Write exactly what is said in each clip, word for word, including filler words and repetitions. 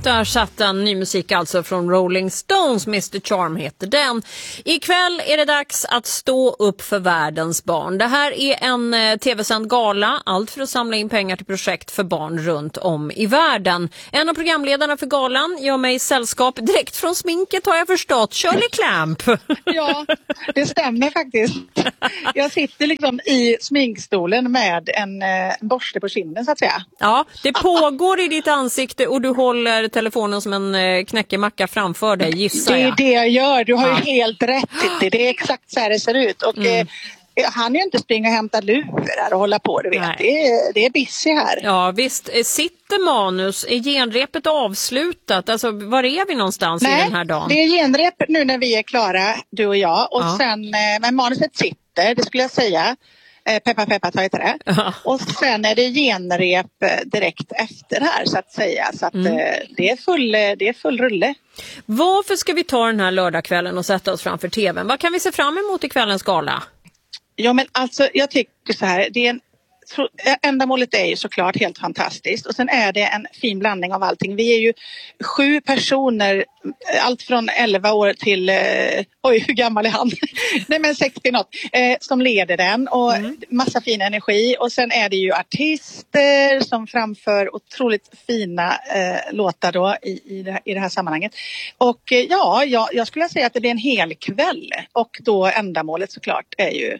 Där satt en ny musik alltså från Rolling Stones, mister Charm heter den. Ikväll är det dags att stå upp för världens barn. Det här är en eh, tv-sänd gala, allt för att samla in pengar till projekt för barn runt om i världen. En av programledarna för galan gör mig sällskap direkt från sminket har jag förstått, Shirley Clamp. Ja, det stämmer faktiskt. Jag sitter liksom i sminkstolen med en, en borste på kinden så att säga. Ja, det pågår i ditt ansikte och du håller telefonen som en knäckemacka framför dig, gissar jag. Det är det jag gör, du har ju helt rätt. Det är exakt så här det ser ut. Och mm. eh, han är ju inte springa och hämta lurar och hålla på, du vet. Det är, det är busy här. Ja, visst. Sitter manus, är genrepet avslutat? Alltså, var är vi någonstans Nej, i den här dagen? Det är genrep nu när vi är klara, du och jag. Och ja. sen, eh, men manuset sitter, det skulle jag säga. Peppa Peppa tar inte det. Ja. Och sen är det genrep direkt efter här så att säga. Så att mm. det, är full, det är full rulle. Varför ska vi ta den här lördagskvällen och sätta oss framför tvn? Vad kan vi se fram emot i kvällens gala? Ja men alltså jag tycker så här. Det är en, ändamålet är ju såklart helt fantastiskt. Och sen är det en fin blandning av allting. Vi är ju sju personer. Allt från elva år till, eh, oj hur gammal är han? Nej men sextio något. Eh, som leder den och mm. massa fin energi. Och sen är det ju artister som framför otroligt fina eh, låtar då i, i, det, i det här sammanhanget. Och eh, ja, jag, jag skulle säga att det blir en hel kväll. Och då ändamålet såklart är ju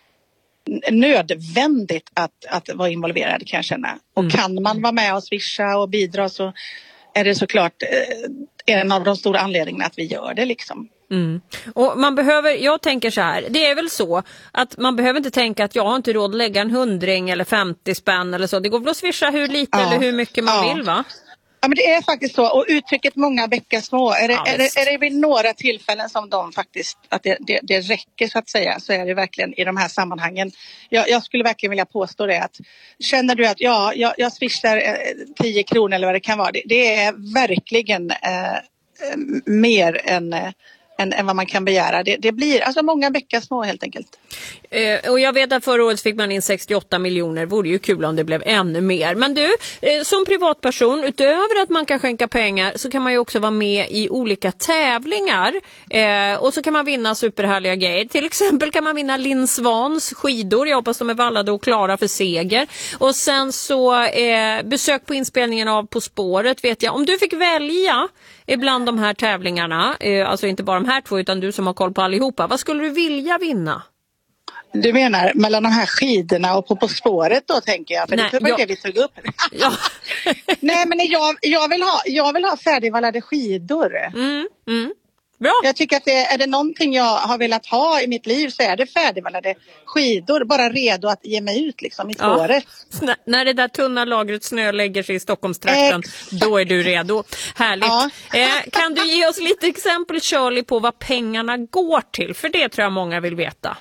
nödvändigt att, att vara involverad kan jag känna. Och mm. kan man vara med och swisha och bidra så är det såklart eh, en av de stora anledningarna att vi gör det liksom. Mm. Och man behöver, jag tänker så här, det är väl så att man behöver inte tänka att jag har inte råd att lägga en hundring eller femtio spänn eller så. Det går väl att swisha hur lite ja. eller hur mycket man ja. vill va? Ja men det är faktiskt så och uttrycket många bäckar små är det, ja, är, det, är det vid några tillfällen som de faktiskt att det, det, det räcker så att säga så är det verkligen i de här sammanhangen. Jag, jag skulle verkligen vilja påstå det att känner du att ja, jag, jag swishar eh, tio kronor eller vad det kan vara det, det är verkligen eh, mer än eh, Än, än vad man kan begära. Det, det blir alltså många bäckar små helt enkelt. Eh, och jag vet att förra året fick man in sextioåtta miljoner. Vore ju kul om det blev ännu mer. Men du, eh, som privatperson, utöver att man kan skänka pengar så kan man ju också vara med i olika tävlingar. Eh, och så kan man vinna superhärliga grejer. Till exempel kan man vinna Linn Svans skidor. Jag hoppas de är vallade och klara för seger. Och sen så eh, besök på inspelningen av På spåret vet jag. Om du fick välja ibland de här tävlingarna, eh, alltså inte bara de här två utan du som har koll på allihopa, vad skulle du vilja vinna? Du menar mellan de här skidorna och på, på spåret då tänker jag, för Nej, det var jag... det vi tog upp. Ja. Nej men jag, jag, vill ha, jag vill ha färdigvallade skidor. Mm, mm. Bra. Jag tycker att det, är det någonting jag har velat ha i mitt liv så är det färdigvallade skidor. Bara redo att ge mig ut liksom i spåret. Ja. N- när det där tunna lagret snö lägger sig i Stockholmstrakten, Exakt. Då är du redo. Härligt. Ja. Eh, kan du ge oss lite exempel, Shirley, på vad pengarna går till? För det tror jag många vill veta.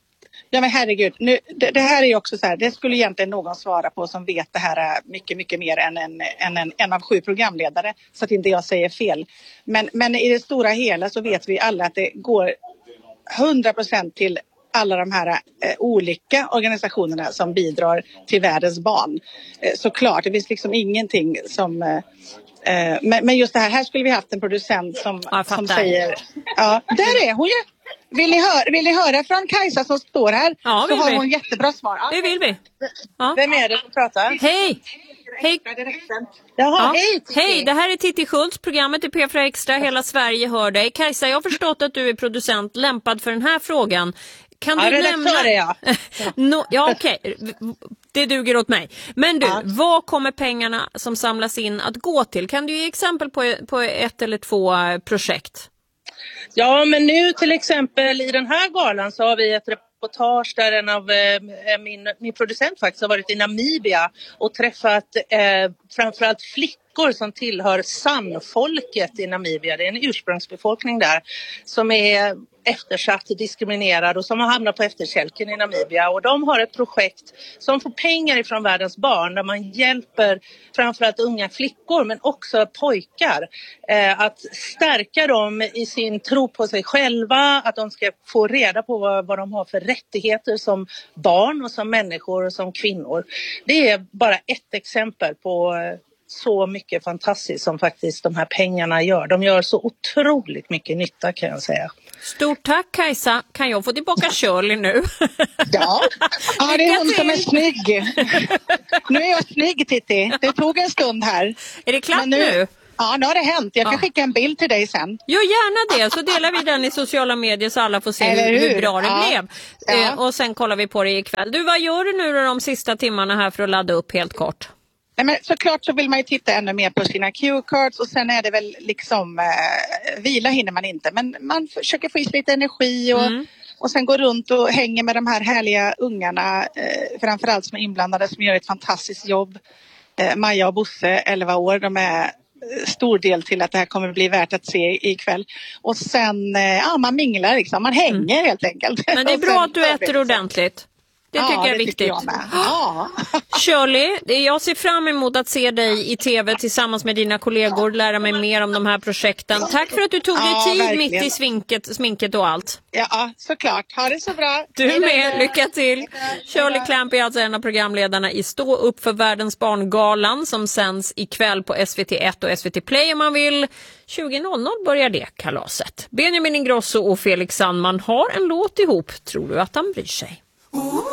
Ja men herregud, nu, det, det här är ju också så här, det skulle egentligen någon svara på som vet det här mycket, mycket mer än en, än en, en av sju programledare. Så att inte jag säger fel. Men, men i det stora hela så vet vi alla att det går hundra procent till alla de här eh, olika organisationerna som bidrar till världens barn. Eh, såklart, det finns liksom ingenting som... Eh, eh, men, men just det här, här skulle vi haft en producent som, som säger... Ja, där är hon ju! Vill ni, höra, vill ni höra från Kajsa som står här? Ja, så har vi. hon jättebra svar. Det vill vi. Ja. Vem är det som pratar? Hej! Hej. Jaha, ja. hej, hej, det här är Titti Schultz, programmet i P fyra Extra, hela Sverige hör dig. Kajsa, jag har förstått att du är producent lämpad för den här frågan. Kan ja, du nämna... är jag. no, ja, okej. Okay. Det duger åt mig. Men du, ja. Vad kommer pengarna som samlas in att gå till? Kan du ge exempel på, på ett eller två projekt? Ja, men nu till exempel i den här galan så har vi ett reportage där en av eh, min, min producent faktiskt har varit i Namibia och träffat eh, framförallt flickor som tillhör San-folket i Namibia. Det är en ursprungsbefolkning där som är eftersatt, diskriminerad och som har hamnat på efterkälken i Namibia. Och de har ett projekt som får pengar ifrån världens barn där man hjälper framförallt unga flickor men också pojkar eh, att stärka dem i sin tro på sig själva, att de ska få reda på vad, vad de har för rättigheter som barn och som människor och som kvinnor. Det är bara ett exempel på så mycket fantastiskt som faktiskt de här pengarna gör. De gör så otroligt mycket nytta, kan jag säga. Stort tack, Kajsa. Kan jag få tillbaka Shirley nu? Ja, ja det är hon som är snygg. Nu är jag snygg, Titti. Det tog en stund här. Är det klart nu, nu? Ja, nu har det hänt. Jag kan ja. skicka en bild till dig sen. Ja, gärna det. Så delar vi den i sociala medier så alla får se hur, hur bra det ja. blev. Ja. Eh, och sen kollar vi på det ikväll. Du, vad gör du nu då de sista timmarna här för att ladda upp helt kort? Nej, men såklart så vill man ju titta ännu mer på sina cue-cards och sen är det väl liksom eh, vila hinner man inte, men man försöker få i sig lite energi och, mm. och sen gå runt och hänga med de här härliga ungarna eh, framförallt som är inblandade som gör ett fantastiskt jobb. eh, Maja och Bosse, elva år, de är stor del till att det här kommer bli värt att se ikväll. Och sen, eh, ja man minglar liksom, man hänger mm. helt enkelt. Men det är bra att du äter ordentligt. Det tycker ja, jag är det viktigt. Jag ja. Shirley, jag ser fram emot att se dig i tv tillsammans med dina kollegor, lära mig mer om de här projekten. Tack för att du tog dig ja, tid verkligen. mitt i sminket, sminket och allt. Ja, såklart. Ha det så bra. Du med, lycka till. Shirley Clamp är alltså en av programledarna i Stå upp för världens barngalan som sänds ikväll på S V T ett och S V T Play om man vill. tjugo noll noll börjar det kalaset. Benjamin Ingrosso och Felix Sandman har en låt ihop. Tror du att han bryr sig?